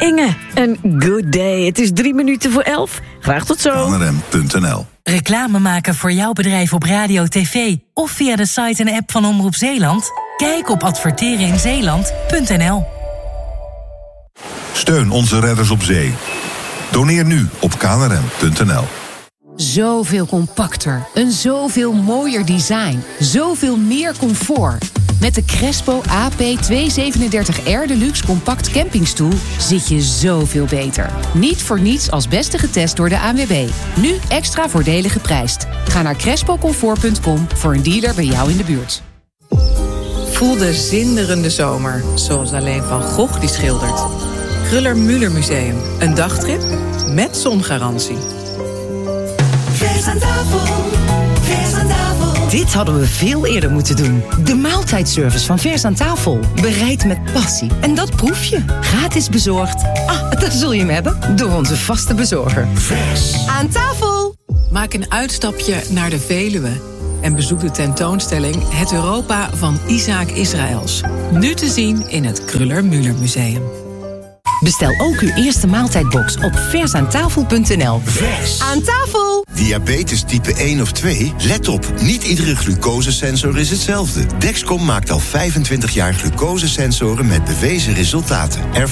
Inge, een good day. Het is 11:03. Graag tot zo. KNRM.nl. Reclame maken voor jouw bedrijf op radio, tv of via de site en app van Omroep Zeeland? Kijk op advertereninzeeland.nl. Steun onze redders op zee. Doneer nu op KNRM.nl. Zoveel compacter, een zoveel mooier design, zoveel meer comfort. Met de Crespo AP237R Deluxe Compact Campingstoel zit je zoveel beter. Niet voor niets als beste getest door de ANWB. Nu extra voordelig geprijsd. Ga naar crespocomfort.com voor een dealer bij jou in de buurt. Voel de zinderende zomer, zoals alleen Van Gogh die schildert. Kruller-Müller Museum, een dagtrip met zongarantie. Vers aan tafel, vers aan tafel. Dit hadden we veel eerder moeten doen. De maaltijdservice van Vers aan tafel. Bereid met passie. En dat proef je. Gratis bezorgd. Daar zul je hem hebben. Door onze vaste bezorger. Vers aan tafel. Maak een uitstapje naar de Veluwe en bezoek de tentoonstelling Het Europa van Isaac Israëls. Nu te zien in het Kruller-Müller Museum. Bestel ook uw eerste maaltijdbox op versaantafel.nl. Vers aan tafel. Diabetes type 1 of 2? Let op, niet iedere glucosesensor is hetzelfde. Dexcom maakt al 25 jaar glucosesensoren met bewezen resultaten.